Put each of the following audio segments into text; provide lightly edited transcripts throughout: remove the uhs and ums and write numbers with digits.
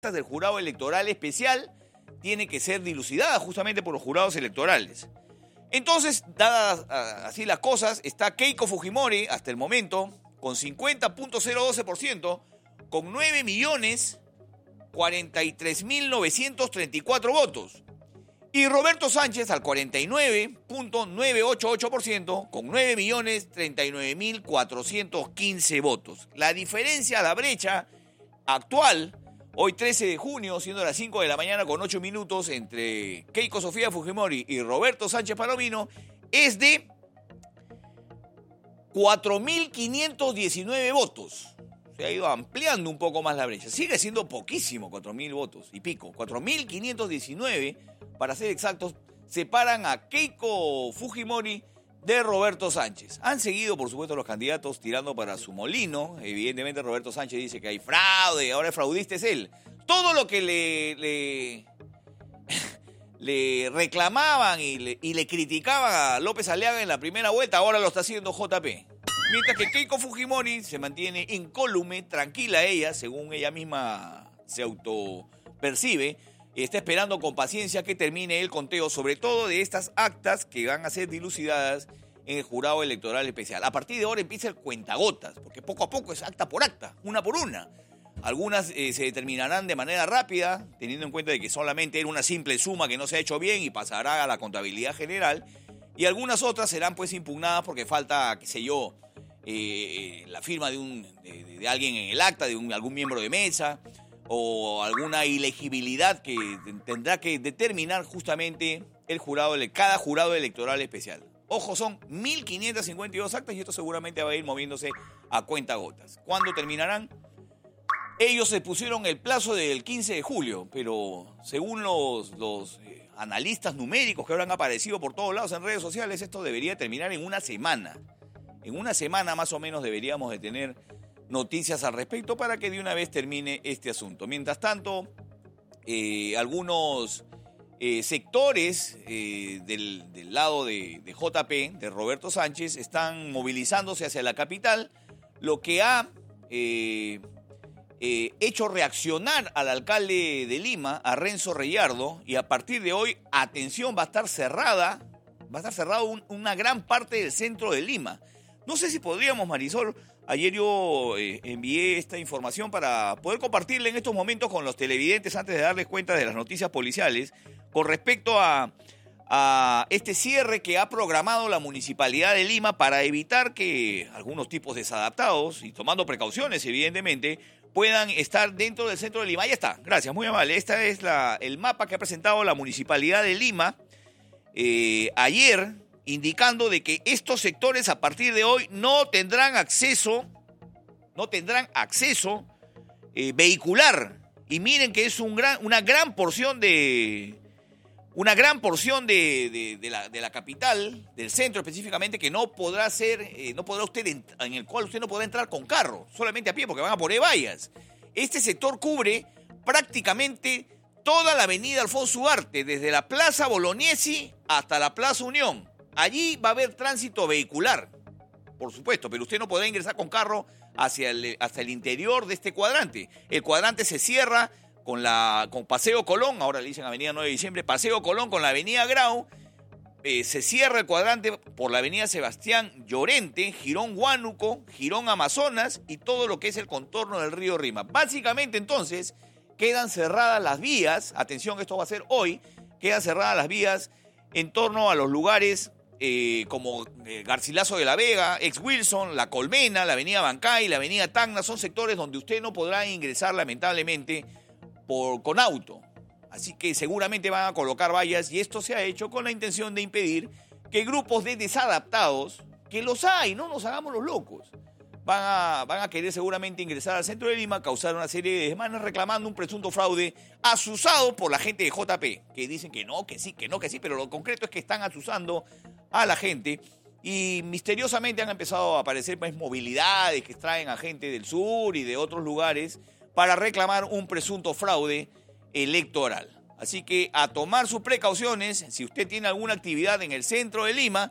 del jurado electoral especial tiene que ser dilucidada justamente por los jurados electorales. Entonces, dadas así las cosas, está Keiko Fujimori hasta el momento con 50.012%, con 9.043.934 votos. Y Roberto Sánchez al 49.988% con 9.039.415 votos. La diferencia, la brecha actual, hoy 13 de junio, siendo las 5 de la mañana con 8 minutos, entre Keiko Sofía Fujimori y Roberto Sánchez Palomino, es de 4.519 votos. Se ha ido ampliando un poco más la brecha. Sigue siendo poquísimo, 4.000 votos y pico. 4.519, para ser exactos, separan a Keiko Fujimori de Roberto Sánchez. Han seguido, por supuesto, los candidatos tirando para su molino. Evidentemente, Roberto Sánchez dice que hay fraude, ahora el fraudista es él. Todo lo que le reclamaban y le criticaban a López Aliaga en la primera vuelta, ahora lo está haciendo JP. Mientras que Keiko Fujimori se mantiene incólume, tranquila ella, según ella misma se autopercibe, está esperando con paciencia que termine el conteo, sobre todo de estas actas que van a ser dilucidadas en el jurado electoral especial. A partir de ahora empieza el cuentagotas, porque poco a poco es acta por acta, una por una. Algunas se determinarán de manera rápida, teniendo en cuenta de que solamente era una simple suma que no se ha hecho bien y pasará a la contabilidad general, y algunas otras serán pues impugnadas porque falta, qué sé yo, la firma de alguien en el acta, de algún miembro de mesa, o alguna ilegibilidad que tendrá que determinar justamente cada jurado electoral especial. Ojo, son 1.552 actas y esto seguramente va a ir moviéndose a cuentagotas. ¿Cuándo terminarán? Ellos se pusieron el plazo del 15 de julio, pero según los analistas numéricos que ahora han aparecido por todos lados en redes sociales, esto debería terminar en una semana. En una semana más o menos deberíamos de tener noticias al respecto para que de una vez termine este asunto. Mientras tanto, algunos sectores del lado de JP, de Roberto Sánchez, están movilizándose hacia la capital, lo que ha hecho reaccionar al alcalde de Lima, a Renzo Reyardo, y a partir de hoy, atención, va a estar cerrado una gran parte del centro de Lima. No sé si podríamos, Marisol, ayer yo envié esta información para poder compartirla en estos momentos con los televidentes antes de darles cuenta de las noticias policiales con respecto a este cierre que ha programado la Municipalidad de Lima para evitar que algunos tipos desadaptados, y tomando precauciones evidentemente, puedan estar dentro del centro de Lima. Ahí está, gracias, muy amable. Este es el mapa que ha presentado la Municipalidad de Lima ayer, indicando de que estos sectores a partir de hoy no tendrán acceso vehicular. Y miren que es una gran porción de la capital, del centro específicamente, que no podrá usted, en el cual usted no podrá entrar con carro, solamente a pie, porque van a poner vallas. Este sector cubre prácticamente toda la avenida Alfonso Ugarte, desde la Plaza Bolognesi hasta la Plaza Unión. Allí va a haber tránsito vehicular, por supuesto, pero usted no podrá ingresar con carro hasta el interior de este cuadrante. El cuadrante se cierra con Paseo Colón, ahora le dicen Avenida 9 de Diciembre, Paseo Colón con la Avenida Grau, se cierra el cuadrante por la Avenida Sebastián Llorente, Jirón Huánuco, Jirón Amazonas y todo lo que es el contorno del río Rima. Básicamente, entonces, quedan cerradas las vías, atención, esto va a ser hoy, quedan cerradas las vías en torno a los lugares como Garcilaso de la Vega, Ex Wilson, La Colmena, la Avenida Bancay, la Avenida Tacna, son sectores donde usted no podrá ingresar lamentablemente con auto. Así que seguramente van a colocar vallas y esto se ha hecho con la intención de impedir que grupos de desadaptados, que los hay, no nos hagamos los locos, van a querer seguramente ingresar al centro de Lima, causar una serie de demandas reclamando un presunto fraude asusado por la gente de JP, que dicen que no, que sí, pero lo concreto es que están asusando a la gente y misteriosamente han empezado a aparecer pues, movilidades que traen a gente del sur y de otros lugares para reclamar un presunto fraude electoral. Así que a tomar sus precauciones, si usted tiene alguna actividad en el centro de Lima,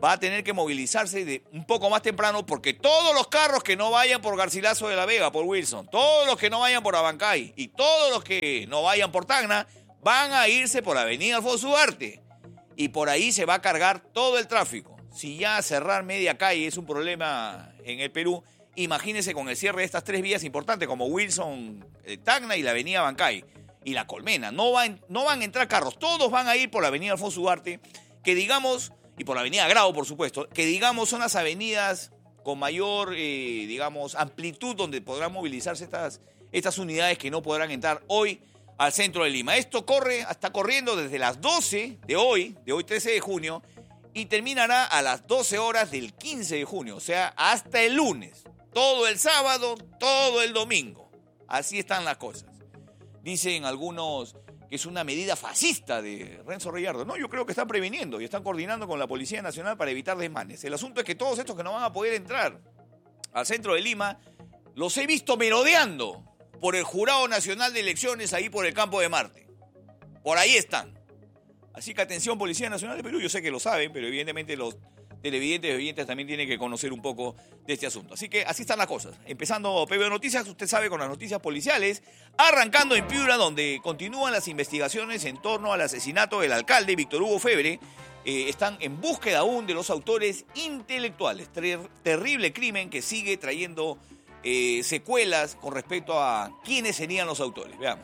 va a tener que movilizarse un poco más temprano porque todos los carros que no vayan por Garcilaso de la Vega, por Wilson, todos los que no vayan por Abancay y todos los que no vayan por Tacna van a irse por Avenida Alfonso Ugarte y por ahí se va a cargar todo el tráfico. Si ya cerrar media calle es un problema en el Perú, imagínense con el cierre de estas 3 vías importantes como Wilson, Tacna y la Avenida Abancay y la Colmena. No van a entrar carros, todos van a ir por la Avenida Alfonso Ugarte, que digamos, y por la Avenida Grau, por supuesto, que digamos son las avenidas con mayor, amplitud donde podrán movilizarse estas unidades que no podrán entrar hoy al centro de Lima. Esto está corriendo desde las 12 de hoy 13 de junio, y terminará a las 12 horas del 15 de junio, o sea, hasta el lunes. Todo el sábado, todo el domingo. Así están las cosas. Dicen algunos que es una medida fascista de Renzo Reyardo. No, yo creo que están previniendo y están coordinando con la Policía Nacional para evitar desmanes. El asunto es que todos estos que no van a poder entrar al centro de Lima, los he visto merodeando por el Jurado Nacional de Elecciones ahí por el Campo de Marte. Por ahí están. Así que atención, Policía Nacional de Perú, yo sé que lo saben, pero evidentemente los televidentes y oyentes también tienen que conocer un poco de este asunto. Así que así están las cosas. Empezando PBO Noticias, usted sabe, con las noticias policiales, arrancando en Piura, donde continúan las investigaciones en torno al asesinato del alcalde Víctor Hugo Febre. Están en búsqueda aún de los autores intelectuales. Terrible crimen que sigue trayendo secuelas con respecto a quiénes serían los autores. Veamos.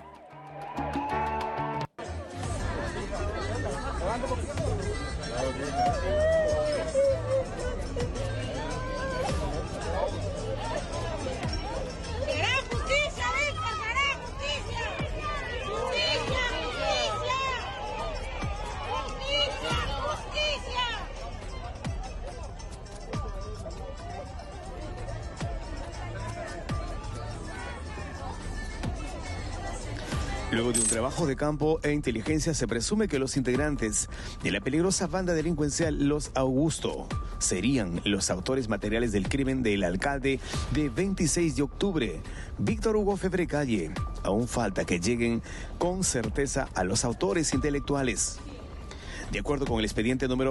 Luego de un trabajo de campo e inteligencia, se presume que los integrantes de la peligrosa banda delincuencial Los Augusto serían los autores materiales del crimen del alcalde de 26 de octubre, Víctor Hugo Febre Calle. Aún falta que lleguen con certeza a los autores intelectuales. De acuerdo con el expediente número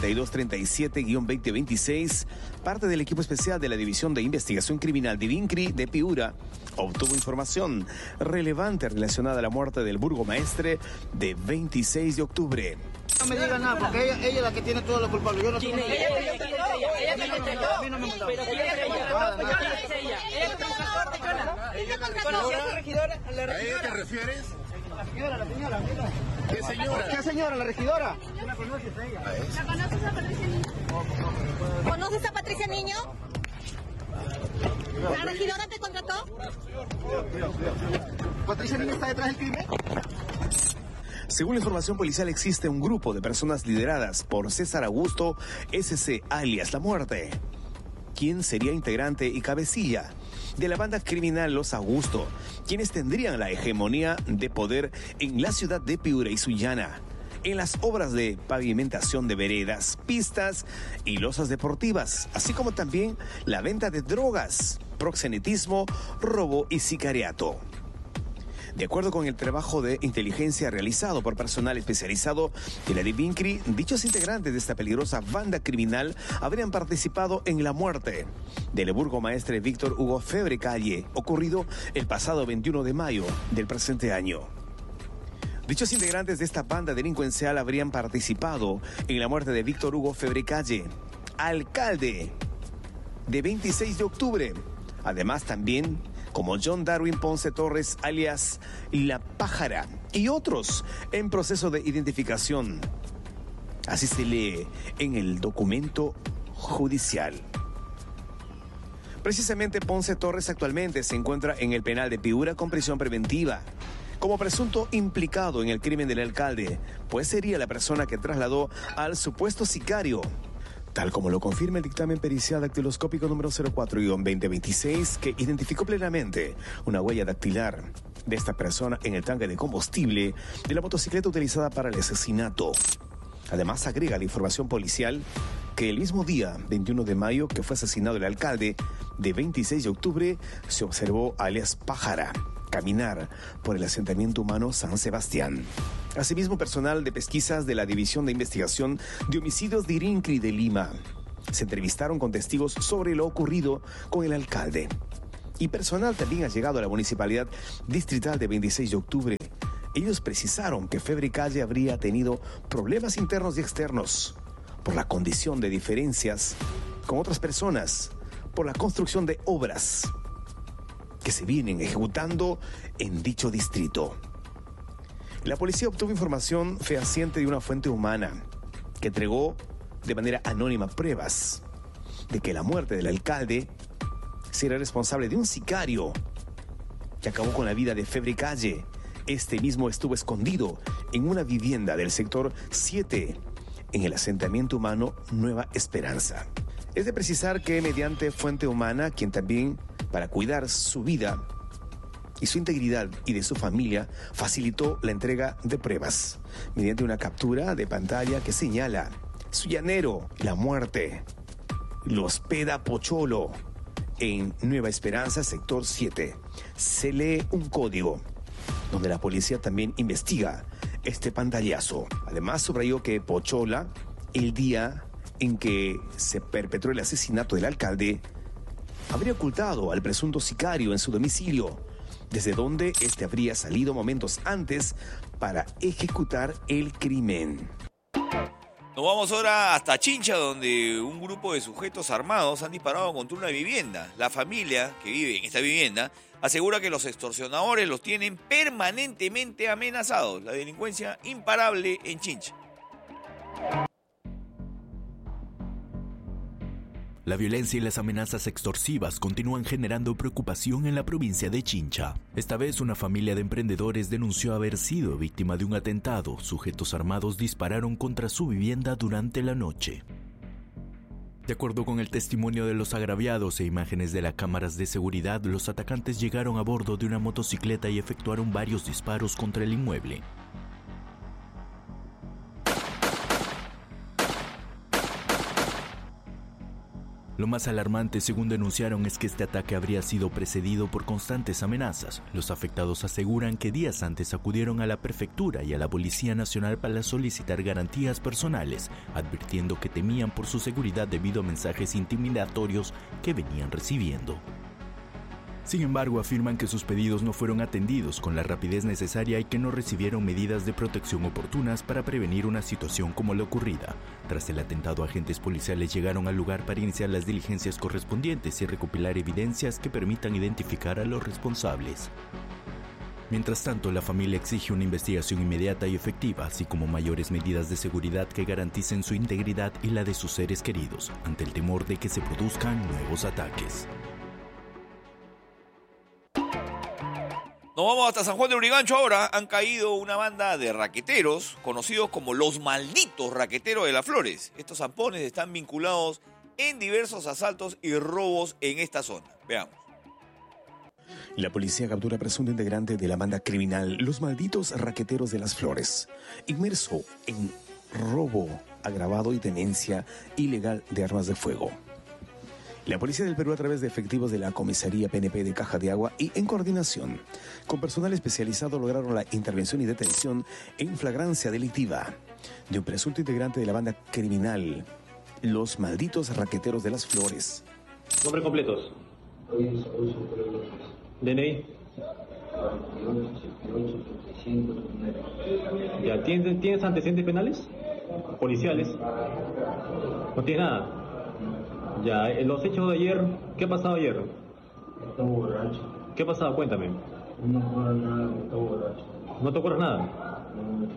03237-2026, parte del equipo especial de la División de Investigación Criminal de DIVINCRI de Piura obtuvo información relevante relacionada a la muerte del burgomaestre de 26 de octubre. No me diga nada, porque ella es la que tiene todos los culpables. Yo no tengo nada. A mí no me mandó. ¿A ella te refieres? La señora. ¿Qué señora? ¿Qué señora? ¿La regidora? ¿La conoces a ella? ¿La conoces a Patricia Niño? ¿Conoces a Patricia Niño? ¿La regidora te contrató? ¿Patricia Niño está detrás del crimen? Según la información policial, existe un grupo de personas lideradas por César Augusto SC, alias La Muerte, quien sería integrante y cabecilla de la banda criminal Los Augusto, quienes tendrían la hegemonía de poder en la ciudad de Piura y Sullana, en las obras de pavimentación de veredas, pistas y losas deportivas, así como también la venta de drogas, proxenetismo, robo y sicariato. De acuerdo con el trabajo de inteligencia realizado por personal especializado de la DIVINCRI, dichos integrantes de esta peligrosa banda criminal habrían participado en la muerte del burgomaestre Víctor Hugo Febre Calle, ocurrido el pasado 21 de mayo del presente año. Dichos integrantes de esta banda delincuencial habrían participado en la muerte de Víctor Hugo Febre Calle, alcalde de 26 de octubre. Además, también como John Darwin Ponce Torres, alias La Pájara, y otros en proceso de identificación. Así se lee en el documento judicial. Precisamente Ponce Torres actualmente se encuentra en el penal de Piura con prisión preventiva como presunto implicado en el crimen del alcalde, pues sería la persona que trasladó al supuesto sicario, tal como lo confirma el dictamen pericial dactiloscópico número 04-2026, que identificó plenamente una huella dactilar de esta persona en el tanque de combustible de la motocicleta utilizada para el asesinato. Además, agrega la información policial que el mismo día, 21 de mayo, que fue asesinado el alcalde de 26 de octubre, se observó alias Pájara caminar por el asentamiento humano San Sebastián. Asimismo, personal de pesquisas de la División de Investigación de Homicidios de INCRI de Lima se entrevistaron con testigos sobre lo ocurrido con el alcalde. Y personal también ha llegado a la Municipalidad Distrital de 26 de octubre. Ellos precisaron que Febri Calle habría tenido problemas internos y externos por la condición de diferencias con otras personas, por la construcción de obras que se vienen ejecutando en dicho distrito. La policía obtuvo información fehaciente de una fuente humana que entregó de manera anónima pruebas de que la muerte del alcalde será responsable de un sicario que acabó con la vida de Febri Calle. Este mismo estuvo escondido en una vivienda del sector 7 en el asentamiento humano Nueva Esperanza. Es de precisar que mediante fuente humana, quien también, para cuidar su vida y su integridad y de su familia, facilitó la entrega de pruebas mediante una captura de pantalla que señala su llanero, la muerte, lo hospeda Pocholo en Nueva Esperanza, sector 7. Se lee un código donde la policía también investiga este pantallazo. Además, subrayó que Pochola, el día en que se perpetró el asesinato del alcalde, habría ocultado al presunto sicario en su domicilio, desde donde este habría salido momentos antes para ejecutar el crimen. Nos vamos ahora hasta Chincha, donde un grupo de sujetos armados han disparado contra una vivienda. La familia que vive en esta vivienda asegura que los extorsionadores los tienen permanentemente amenazados. La delincuencia imparable en Chincha. La violencia y las amenazas extorsivas continúan generando preocupación en la provincia de Chincha. Esta vez una familia de emprendedores denunció haber sido víctima de un atentado. Sujetos armados dispararon contra su vivienda durante la noche. De acuerdo con el testimonio de los agraviados e imágenes de las cámaras de seguridad, los atacantes llegaron a bordo de una motocicleta y efectuaron varios disparos contra el inmueble. Lo más alarmante, según denunciaron, es que este ataque habría sido precedido por constantes amenazas. Los afectados aseguran que días antes acudieron a la prefectura y a la Policía Nacional para solicitar garantías personales, advirtiendo que temían por su seguridad debido a mensajes intimidatorios que venían recibiendo. Sin embargo, afirman que sus pedidos no fueron atendidos con la rapidez necesaria y que no recibieron medidas de protección oportunas para prevenir una situación como la ocurrida. Tras el atentado, agentes policiales llegaron al lugar para iniciar las diligencias correspondientes y recopilar evidencias que permitan identificar a los responsables. Mientras tanto, la familia exige una investigación inmediata y efectiva, así como mayores medidas de seguridad que garanticen su integridad y la de sus seres queridos, ante el temor de que se produzcan nuevos ataques. Nos vamos hasta San Juan de Lurigancho ahora. Han caído una banda de raqueteros, conocidos como los malditos raqueteros de las Flores. Estos zampones están vinculados en diversos asaltos y robos en esta zona. Veamos. La policía captura a presunto integrante de la banda criminal Los Malditos Raqueteros de las Flores, inmerso en robo agravado y tenencia ilegal de armas de fuego. La Policía del Perú, a través de efectivos de la Comisaría PNP de Caja de Agua y en coordinación con personal especializado, lograron la intervención y detención en flagrancia delictiva de un presunto integrante de la banda criminal Los Malditos Raqueteros de las Flores. Nombres completos. DNI. Ya, ¿tienes antecedentes penales? ¿Policiales? No tiene nada. Ya, los hechos de ayer, ¿qué ha pasado ayer? Estaba borracho. ¿Qué ha pasado? Cuéntame. No me acuerdo nada, estaba borracho. ¿No te acuerdas nada?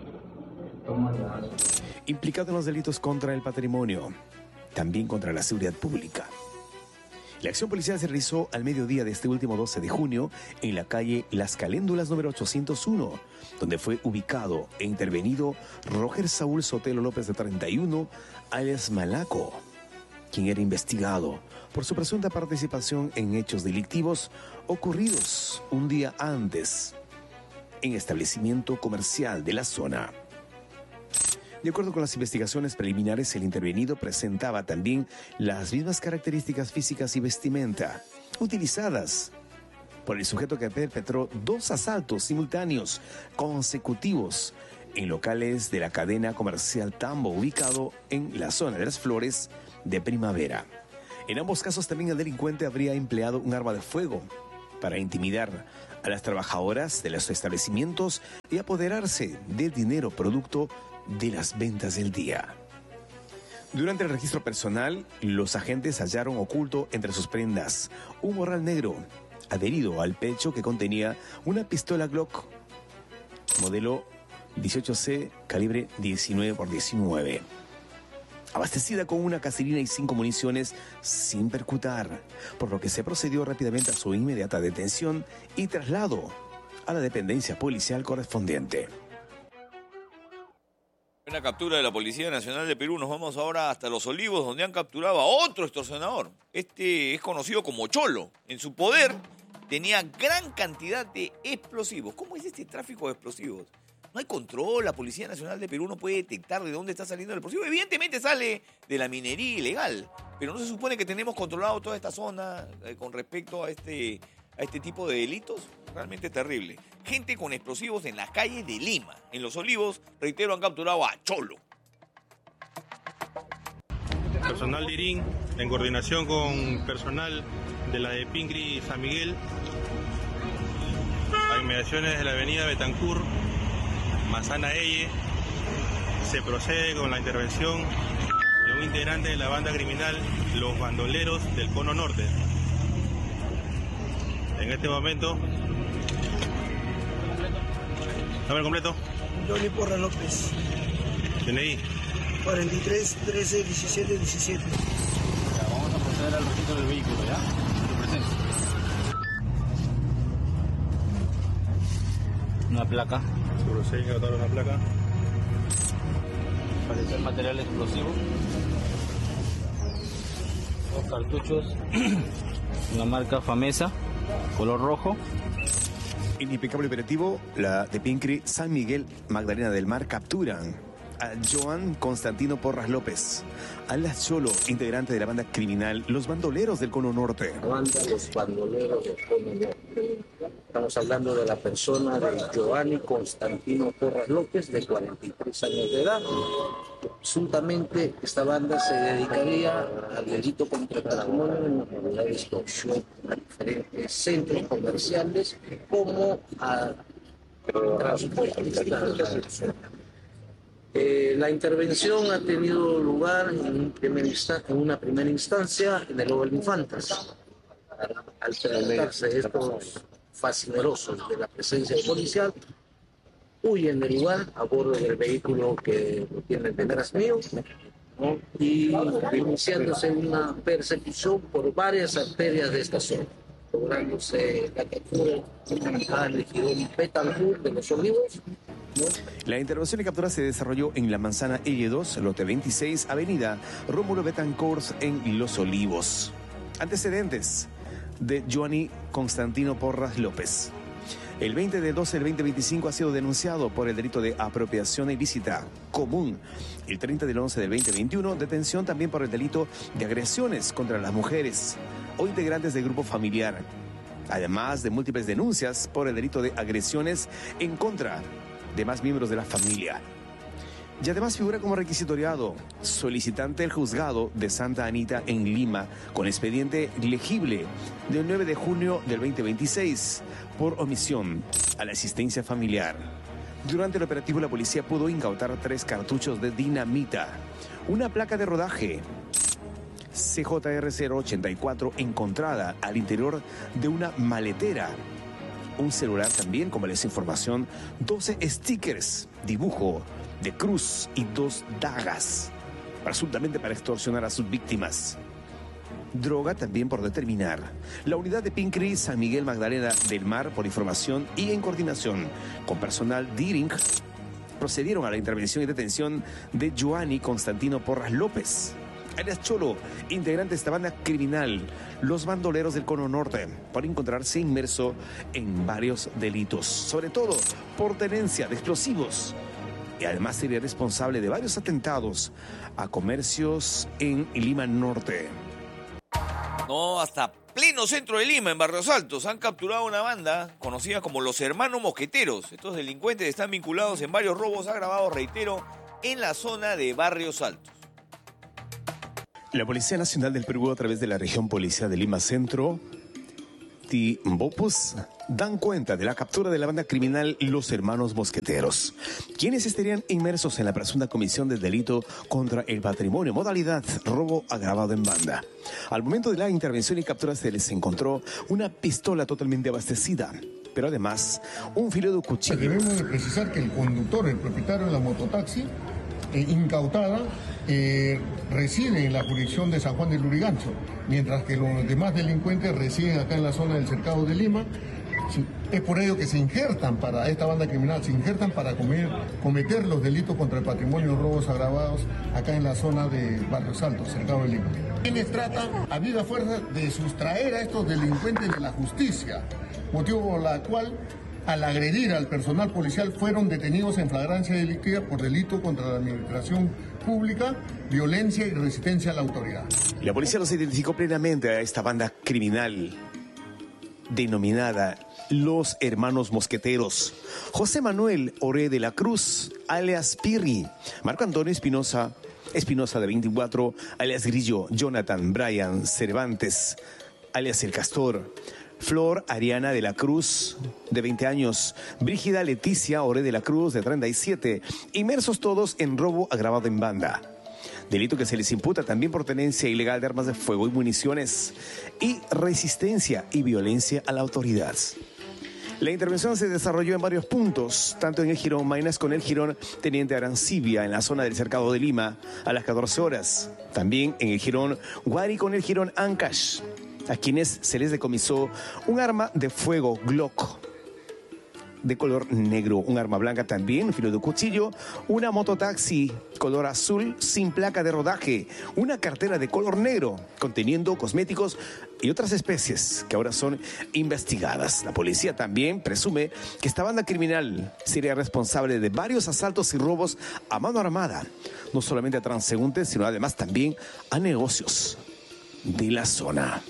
Implicado en los delitos contra el patrimonio, también contra la seguridad pública. La acción policial se realizó al mediodía de este último 12 de junio en la calle Las Caléndulas número 801, donde fue ubicado e intervenido Roger Saúl Sotelo López, de 31, alias Malaco, quien era investigado por su presunta participación en hechos delictivos ocurridos un día antes en establecimiento comercial de la zona. De acuerdo con las investigaciones preliminares, el intervenido presentaba también las mismas características físicas y vestimenta utilizadas por el sujeto que perpetró 2 asaltos simultáneos consecutivos en locales de la cadena comercial Tambo, ubicado en la zona de las Flores de Primavera. En ambos casos también el delincuente habría empleado un arma de fuego para intimidar a las trabajadoras de los establecimientos y apoderarse del dinero producto de las ventas del día. Durante el registro personal, los agentes hallaron oculto entre sus prendas un morral negro adherido al pecho que contenía una pistola Glock modelo 18C calibre 19x19, abastecida con una caserina y 5 municiones sin percutar, por lo que se procedió rápidamente a su inmediata detención y traslado a la dependencia policial correspondiente. Una captura de la Policía Nacional de Perú. Nos vamos ahora hasta Los Olivos, donde han capturado a otro extorsionador. Este es conocido como Cholo. En su poder tenía gran cantidad de explosivos. ¿Cómo es este tráfico de explosivos? No hay control, la Policía Nacional de Perú no puede detectar de dónde está saliendo el explosivo. Evidentemente sale de la minería ilegal, pero no se supone que tenemos controlado toda esta zona con respecto a este tipo de delitos. Realmente terrible. Gente con explosivos en las calles de Lima. En Los Olivos, reitero, han capturado a Cholo. Personal de IRIN, en coordinación con personal de la de Pincri San Miguel, a inmediaciones de la avenida Betancur, Manzana Elle, se procede con la intervención de un integrante de la banda criminal Los Bandoleros del Cono Norte. En este momento, nombre completo. Johnny Porras López. DNI. 43 13 17 17. Ya, vamos a proceder al registro del vehículo, ¿ya? Su presencia. Una placa. Se procede a incatar una placa. Parecer material explosivo. 2 cartuchos. Una marca Famesa, color rojo. En impecable operativo, la de Pincri San Miguel Magdalena del Mar capturan a Joan Constantino Porras López, alias Cholo, integrante de la banda criminal Los Bandoleros del Cono Norte. La banda Los Bandoleros del Cono Norte. Estamos hablando de la persona de Giovanni Constantino Porras López, de 43 años de edad. Presuntamente, esta banda se dedicaría al delito contra el patrimonio en la modalidad de extorsión a diferentes centros comerciales, como a transportistas de la zona. La intervención ha tenido lugar en una primera instancia en el Lobo Infantas. Al percatarse estos fascinerosos de la presencia policial, huyen del lugar a bordo del vehículo que lo tienen detrás mío, ¿no? Y iniciándose una persecución por varias arterias de esta zona, lográndose la captura al regidor Betancur de Los Olivos. La intervención y captura se desarrolló en la Manzana L2, lote 26, avenida Rómulo Betancourt en Los Olivos. Antecedentes de Johnny Constantino Porras López. El 20 de 12 del 2025 ha sido denunciado por el delito de apropiación ilícita común. El 30 del 11 del 2021, detención también por el delito de agresiones contra las mujeres o integrantes del grupo familiar. Además de múltiples denuncias por el delito de agresiones en contra de más miembros de la familia. Y además figura como requisitoriado, solicitante el juzgado de Santa Anita en Lima, con expediente legible del 9 de junio del 2026, por omisión a la asistencia familiar. Durante el operativo, la policía pudo incautar 3 cartuchos de dinamita, una placa de rodaje CJR 084 encontrada al interior de una maletera, un celular también, como les información, 12 stickers, dibujo de cruz y 2 dagas, presuntamente para extorsionar a sus víctimas. Droga también por determinar. La unidad de Pincri San Miguel Magdalena del Mar, por información y en coordinación con personal de IRIN, procedieron a la intervención y detención de Joanny Constantino Porras López, alias Cholo, integrante de esta banda criminal, Los Bandoleros del Cono Norte, por encontrarse inmerso en varios delitos, sobre todo por tenencia de explosivos. Y además sería responsable de varios atentados a comercios en Lima Norte. No, hasta pleno centro de Lima, en Barrios Altos, han capturado una banda conocida como los Hermanos Mosqueteros. Estos delincuentes están vinculados en varios robos agravados, reitero, en la zona de Barrios Altos. La Policía Nacional del Perú, a través de la Región Policial de Lima Centro, Timbopus, dan cuenta de la captura de la banda criminal Los Hermanos Mosqueteros, quienes estarían inmersos en la presunta comisión del delito contra el patrimonio, modalidad robo agravado en banda. Al momento de la intervención y captura se les encontró una pistola totalmente abastecida, pero además un filo de cuchillo. Debemos de precisar que el conductor, el propietario de la mototaxi, incautada, reside en la jurisdicción de San Juan del Lurigancho, mientras que los demás delincuentes residen acá en la zona del Cercado de Lima. Es por ello que se injertan para esta banda criminal, se injertan para cometer los delitos contra el patrimonio, robos agravados acá en la zona de Barrios Altos, Cercado de Lima. Quienes tratan a viva fuerza de sustraer a estos delincuentes de la justicia, motivo por la cual, al agredir al personal policial, fueron detenidos en flagrancia delictiva por delito contra la administración pública, violencia y resistencia a la autoridad. La policía los identificó plenamente a esta banda criminal denominada Los Hermanos Mosqueteros. José Manuel Oré de la Cruz, alias Pirri, Marco Antonio Espinosa de 24, alias Grillo, Jonathan Brian Cervantes, alias El Castor, Flor Ariana de la Cruz, de 20 años, Brígida Leticia Oré de la Cruz, de 37, inmersos todos en robo agravado en banda. Delito que se les imputa también por tenencia ilegal de armas de fuego y municiones y resistencia y violencia a la autoridad. La intervención se desarrolló en varios puntos, tanto en el jirón Maynas con el jirón Teniente Arancibia, en la zona del Cercado de Lima, a las 14 horas. También en el jirón Guari con el jirón Ancash, a quienes se les decomisó un arma de fuego Glock de color negro, un arma blanca también, un filo de cuchillo, una mototaxi color azul sin placa de rodaje, una cartera de color negro conteniendo cosméticos y otras especies que ahora son investigadas. La policía también presume que esta banda criminal sería responsable de varios asaltos y robos a mano armada, no solamente a transeúntes, sino además también a negocios de la zona.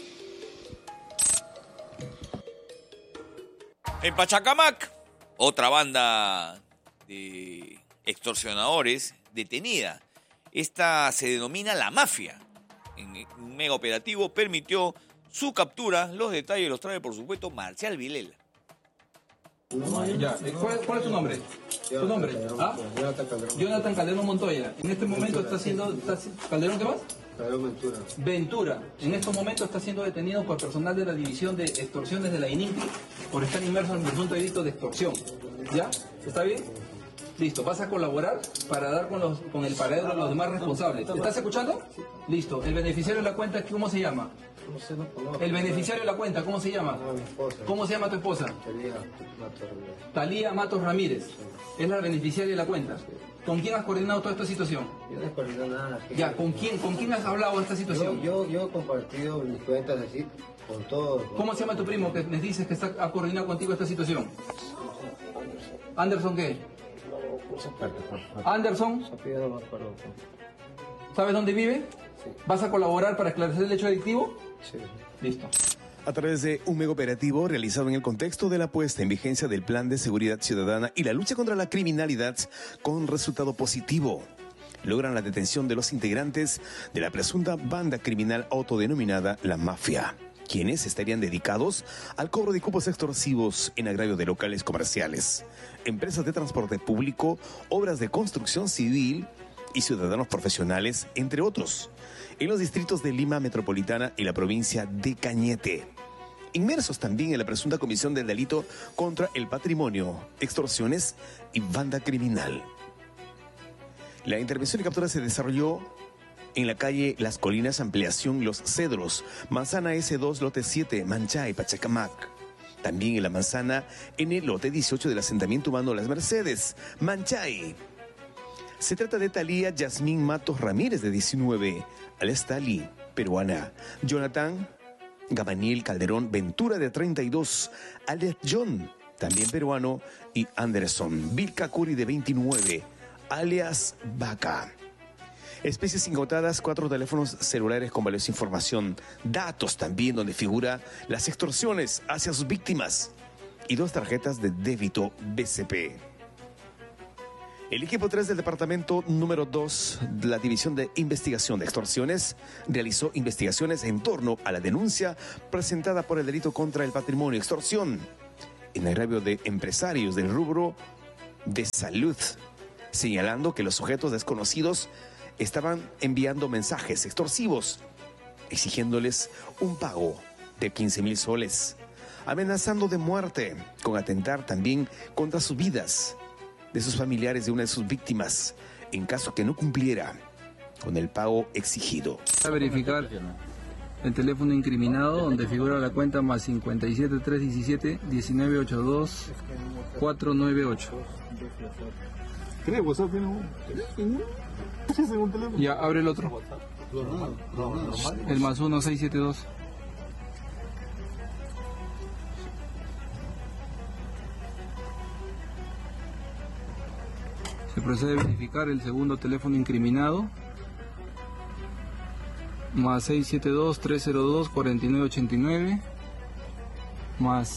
En Pachacamac, otra banda de extorsionadores detenida. Esta se denomina La Mafia. En un mega operativo permitió su captura. Los detalles los trae, por supuesto, Marcial Vilela. Ya. ¿Cuál es tu nombre? ¿Tu nombre? ¿Ah? Jonathan Calderón Montoya. En este momento está siendo... ¿Calderón qué más? Ventura. Ventura. En estos momentos está siendo detenido por personal de la División de Extorsiones de la ININCI por estar inmerso en el presunto delito de extorsión. ¿Ya? ¿Está bien? Listo. ¿Vas a colaborar para dar con el paradero de los demás responsables? ¿Estás escuchando? Listo. ¿El beneficiario de la cuenta cómo se llama? El beneficiario de la cuenta, ¿cómo se llama? ¿Cómo se llama tu esposa? Talía Matos Ramírez. Es la beneficiaria de la cuenta. ¿Con quién has coordinado toda esta situación? Yo no he coordinado nada. Ya, ¿con quién has hablado de esta situación? Yo he compartido mis cuentas así con todos. ¿Cómo se llama tu primo que me dices que ha coordinado contigo esta situación? ¿Anderson qué? ¿Anderson? ¿Sabes dónde vive? Sí. ¿Vas a colaborar para esclarecer el hecho delictivo? Sí. Listo. A través de un mega operativo realizado en el contexto de la puesta en vigencia del Plan de Seguridad Ciudadana y la lucha contra la criminalidad con resultado positivo, logran la detención de los integrantes de la presunta banda criminal autodenominada La Mafia, quienes estarían dedicados al cobro de cupos extorsivos en agravio de locales comerciales, empresas de transporte público, obras de construcción civil y ciudadanos profesionales, entre otros, en los distritos de Lima Metropolitana y la provincia de Cañete. Inmersos también en la presunta comisión del delito contra el patrimonio, extorsiones y banda criminal. La intervención y captura se desarrolló en la calle Las Colinas, ampliación Los Cedros, manzana S2, lote 7, Manchay, Pachacamac. También en la manzana, en el lote 18 del asentamiento humano Las Mercedes, Manchay. Se trata de Talía Yasmín Matos Ramírez, de 19, alias Tali, peruana. Jonathan Gamaniel Calderón Ventura, de 32, alias John, también peruano. Y Anderson Vilca Curi, de 29, alias Vaca. Especies incautadas, 4 teléfonos celulares con valiosa información, datos también donde figura las extorsiones hacia sus víctimas y 2 tarjetas de débito BCP. El equipo 3 del departamento número 2 de la División de Investigación de Extorsiones realizó investigaciones en torno a la denuncia presentada por el delito contra el patrimonio extorsión en agravio de empresarios del rubro de salud, señalando que los sujetos desconocidos estaban enviando mensajes extorsivos, exigiéndoles un pago de 15,000 soles, amenazando de muerte, con atentar también contra sus vidas de sus familiares de una de sus víctimas, en caso que no cumpliera con el pago exigido. A verificar el teléfono incriminado, donde figura la cuenta más 57 317 1982 498. ¿Qué WhatsApp tiene uno? Ya, abre el otro. El más 1672. Se procede a verificar el segundo teléfono incriminado, más 672-302-4989, más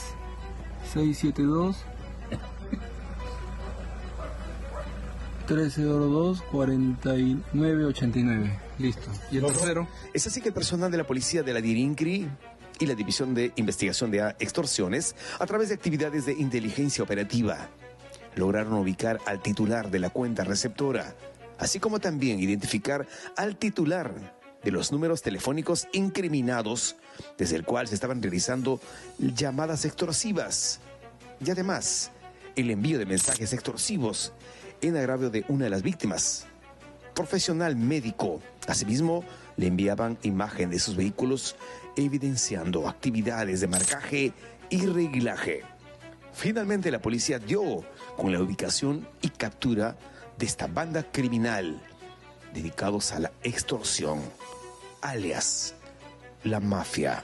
672-302-4989. Listo. ¿Y el tercero? Es así que el personal de la policía de la DIRINCRI y la División de Investigación de Extorsiones, a través de actividades de inteligencia operativa, lograron ubicar al titular de la cuenta receptora, así como también identificar al titular de los números telefónicos incriminados, desde el cual se estaban realizando llamadas extorsivas y además el envío de mensajes extorsivos en agravio de una de las víctimas, profesional médico. Asimismo, le enviaban imagen de sus vehículos evidenciando actividades de marcaje y reglaje. Finalmente, la policía dio con la ubicación y captura de esta banda criminal dedicados a la extorsión, alias la mafia.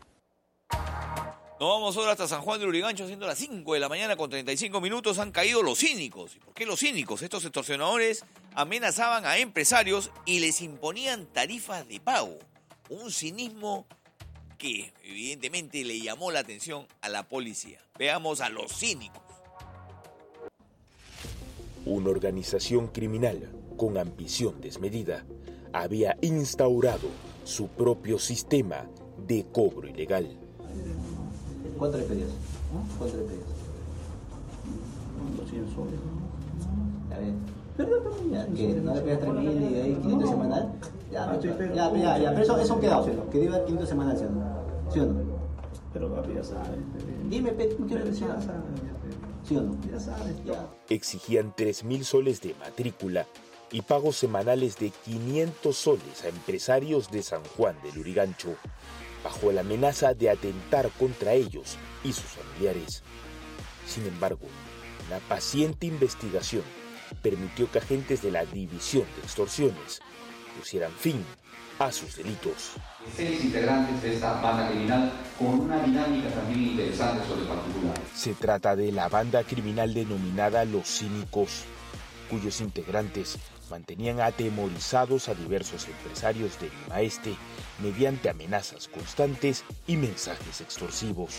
Nos vamos ahora hasta San Juan de Lurigancho, siendo las 5 de la mañana con 35 minutos. Han caído los cínicos. ¿Y por qué los cínicos? Estos extorsionadores amenazaban a empresarios y les imponían tarifas de pago. Un cinismo que evidentemente le llamó la atención a la policía. Veamos a los cínicos. Una organización criminal con ambición desmedida había instaurado su propio sistema de cobro ilegal. ¿Cuánto le pedías? ¿Cuánto le pedías? 200 soles. Está bien. Pero ya, que no le pegas 3.000 y de ahí 500 semanal. Ya, pero eso han quedado, ¿sí o no? Que diga 500 semanal, ¿sí o no? ¿Sí o no? Pero papi, ya sabes. Dime, ¿qué le decías? ¿Sí o no? Ya sabes, ya. Exigían 3.000 soles de matrícula y pagos semanales de 500 soles a empresarios de San Juan de Lurigancho, bajo la amenaza de atentar contra ellos y sus familiares. Sin embargo, la paciente investigación permitió que agentes de la División de Extorsiones pusieran fin a sus delitos. 6 integrantes de esta banda criminal con una dinámica también interesante sobre el particular. Se trata de la banda criminal denominada Los Cínicos, cuyos integrantes mantenían atemorizados a diversos empresarios de Lima Este mediante amenazas constantes y mensajes extorsivos.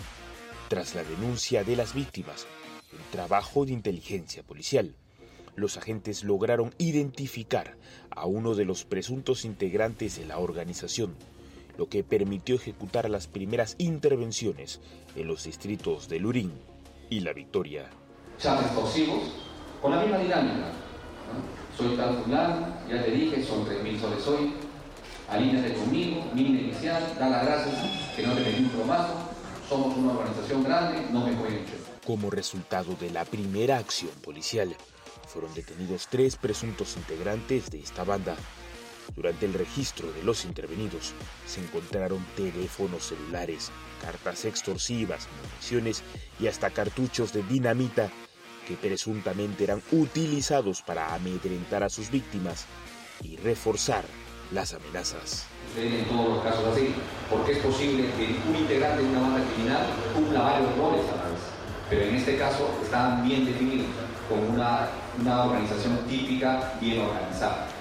Tras la denuncia de las víctimas, un trabajo de inteligencia policial, los agentes lograron identificar a uno de los presuntos integrantes de la organización, lo que permitió ejecutar las primeras intervenciones en los distritos de Lurín y La Victoria. Chat extorsivos con la misma dinámica, ¿no? Soy tal fulano, ya te dije, son 3.000 soles hoy, alíñate conmigo, mínima inicial, da las gracias, que no te metí un plomazo, somos una organización grande, no me pueden echar. Como resultado de la primera acción policial, fueron detenidos 3 presuntos integrantes de esta banda. Durante el registro de los intervenidos, se encontraron teléfonos celulares, cartas extorsivas, municiones y hasta cartuchos de dinamita que presuntamente eran utilizados para amedrentar a sus víctimas y reforzar las amenazas. En todos los casos así, porque es posible que un integrante de una banda criminal cumpla varios roles a la vez, pero en este caso estaban bien definidos como una organización típica bien organizada.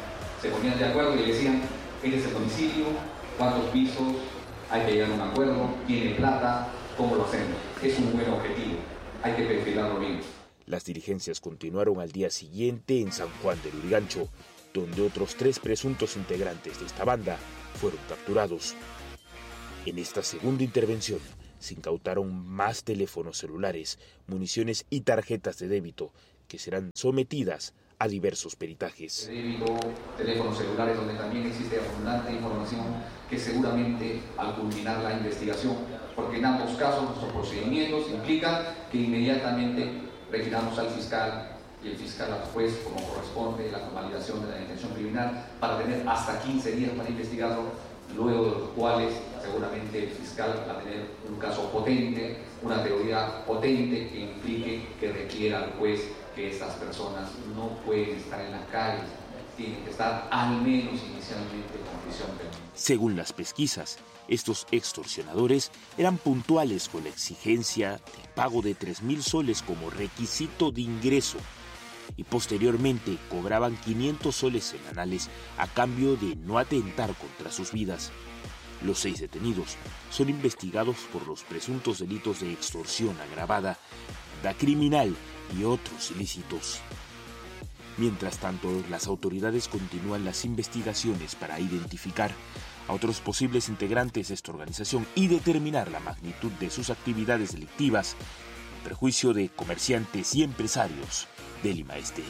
Se ponían de acuerdo y le decían, este es el domicilio, cuántos pisos, hay que llegar a un acuerdo, tiene plata, ¿cómo lo hacemos? Es un buen objetivo, hay que perfilarlo bien. Las diligencias continuaron al día siguiente en San Juan de Lurigancho, donde otros 3 presuntos integrantes de esta banda fueron capturados. En esta segunda intervención se incautaron más teléfonos celulares, municiones y tarjetas de débito que serán sometidas a diversos peritajes. Débito, teléfonos celulares, donde también existe abundante información que seguramente al culminar la investigación, porque en ambos casos nuestros procedimientos implican que inmediatamente requiramos al fiscal y el fiscal al juez, como corresponde, la convalidación de la intención criminal para tener hasta 15 días para investigarlo, luego de los cuales seguramente el fiscal va a tener un caso potente, una teoría potente que implique que requiera al juez que estas personas no pueden estar en las calles, tienen que estar al menos inicialmente con prisión permanente. Según las pesquisas, estos extorsionadores eran puntuales con la exigencia de pago de 3.000 soles como requisito de ingreso y posteriormente cobraban 500 soles semanales a cambio de no atentar contra sus vidas. Los 6 detenidos son investigados por los presuntos delitos de extorsión agravada, banda criminal y otros ilícitos. Mientras tanto, las autoridades continúan las investigaciones para identificar a otros posibles integrantes de esta organización y determinar la magnitud de sus actividades delictivas en perjuicio de comerciantes y empresarios de Lima Este.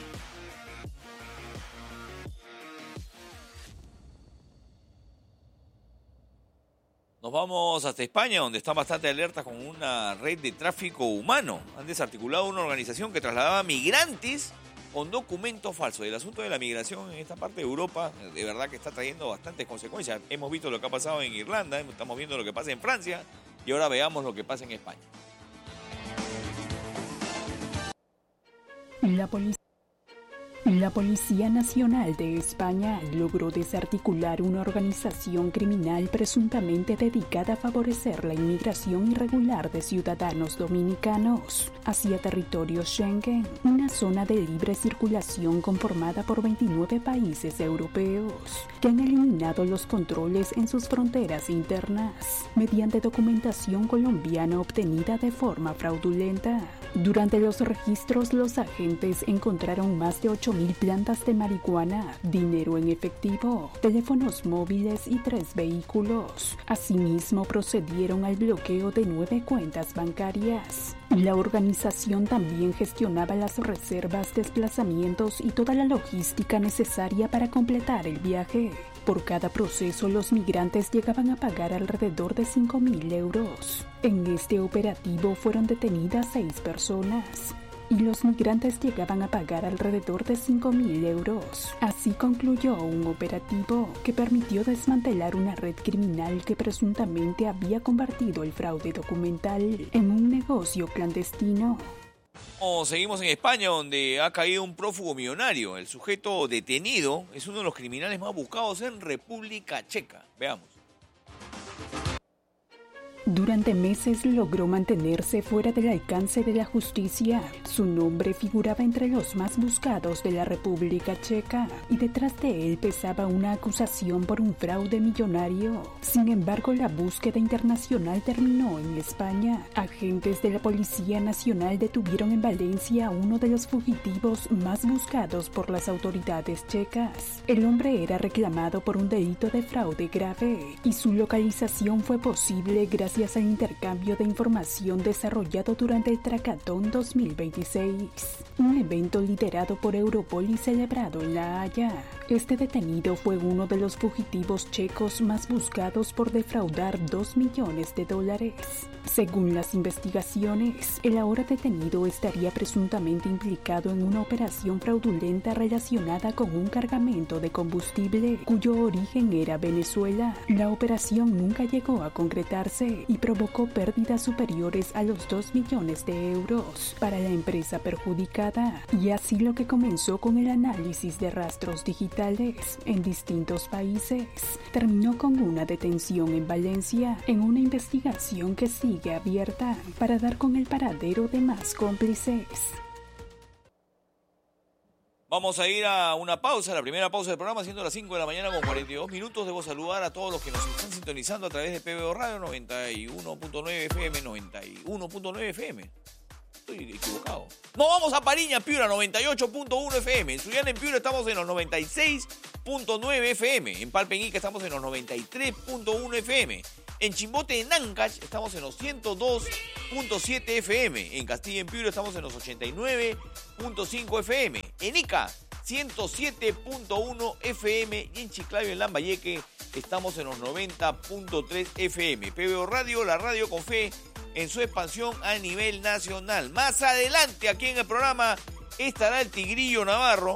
Nos vamos hasta España, donde están bastante alertas con una red de tráfico humano. Han desarticulado una organización que trasladaba migrantes con documentos falsos. El asunto de la migración en esta parte de Europa, de verdad que está trayendo bastantes consecuencias. Hemos visto lo que ha pasado en Irlanda, estamos viendo lo que pasa en Francia y ahora veamos lo que pasa en España. La Policía Nacional de España logró desarticular una organización criminal presuntamente dedicada a favorecer la inmigración irregular de ciudadanos dominicanos hacia territorio Schengen, una zona de libre circulación conformada por 29 países europeos que han eliminado los controles en sus fronteras internas mediante documentación colombiana obtenida de forma fraudulenta. Durante los registros, los agentes encontraron más de 8.000 plantas de marihuana, dinero en efectivo, teléfonos móviles y 3 vehículos. Asimismo, procedieron al bloqueo de 9 cuentas bancarias. La organización también gestionaba las reservas, desplazamientos y toda la logística necesaria para completar el viaje. Por cada proceso, los migrantes llegaban a pagar alrededor de 5.000 euros. En este operativo fueron detenidas 6 personas y los migrantes llegaban a pagar alrededor de 5.000 euros. Así concluyó un operativo que permitió desmantelar una red criminal que presuntamente había convertido el fraude documental en un negocio clandestino. Seguimos en España, donde ha caído un prófugo millonario. El sujeto detenido es uno de los criminales más buscados en República Checa. Veamos. Durante meses logró mantenerse fuera del alcance de la justicia. Su nombre figuraba entre los más buscados de la República Checa y detrás de él pesaba una acusación por un fraude millonario. Sin embargo, la búsqueda internacional terminó en España. Agentes de la Policía Nacional detuvieron en Valencia a uno de los fugitivos más buscados por las autoridades checas. El hombre era reclamado por un delito de fraude grave y su localización fue posible gracias al intercambio de información desarrollado durante el Trackatón 2026, un evento liderado por Europol y celebrado en La Haya. Este detenido fue uno de los fugitivos checos más buscados por defraudar $2 millones. Según las investigaciones, el ahora detenido estaría presuntamente implicado en una operación fraudulenta relacionada con un cargamento de combustible cuyo origen era Venezuela. La operación nunca llegó a concretarse y provocó pérdidas superiores a los 2 millones de euros para la empresa perjudicada. Y así lo que comenzó con el análisis de rastros digitales en distintos países terminó con una detención en Valencia en una investigación que sigue abierta para dar con el paradero de más cómplices. Vamos a ir a una pausa, la primera pausa del programa, siendo las 5 de la mañana con 42 minutos. Debo saludar a todos los que nos están sintonizando a través de PBO Radio 91.9 FM, 91.9 FM. Estoy equivocado. No, vamos a Pariña, Piura, 98.1 FM. En Suyana, en Piura, estamos en los 96.9 FM. En Palpeñica estamos en los 93.1 FM. En Chimbote, en Ancash, estamos en los 102.7 FM. En Castilla, en Piura, estamos en los 89.5 FM. En Ica, 107.1 FM. Y en Chiclayo, en Lambayeque, estamos en los 90.3 FM. PBO Radio, la radio con fe en su expansión a nivel nacional. Más adelante, aquí en el programa, estará el Tigrillo Navarro,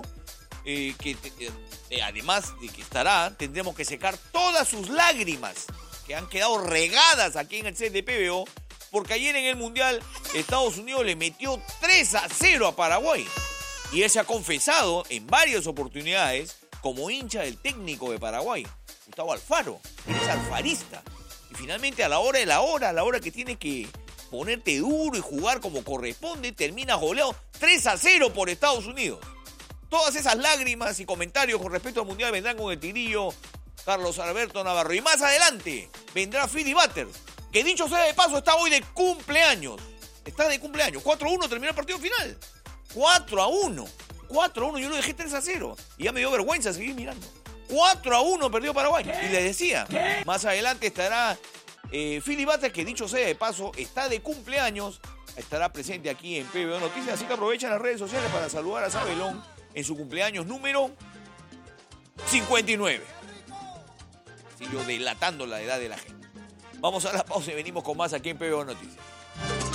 además de que estará, tendremos que secar todas sus lágrimas que han quedado regadas aquí en el set de PBO, porque ayer en el Mundial Estados Unidos le metió 3-0 a Paraguay. Y él se ha confesado en varias oportunidades como hincha del técnico de Paraguay, Gustavo Alfaro. Él es alfarista. Y finalmente a la hora de la hora, a la hora que tienes que ponerte duro y jugar como corresponde, termina goleado 3-0 por Estados Unidos. Todas esas lágrimas y comentarios con respecto al Mundial vendrán con el Tigrillo Carlos Alberto Navarro. Y más adelante vendrá Philly Butters, que dicho sea de paso está hoy de cumpleaños. Está de cumpleaños. 4-1 terminó el partido final. 4-1. 4-1, yo lo dejé 3-0. Y ya me dio vergüenza seguir mirando. 4-1 perdió Paraguay. Y les decía, más adelante estará Philly Butters, que dicho sea de paso está de cumpleaños. Estará presente aquí en PBO Noticias. Así que aprovechen las redes sociales para saludar a Sabelón en su cumpleaños número 59. Así yo delatando la edad de la gente. Vamos a la pausa y venimos con más aquí en PBO Noticias.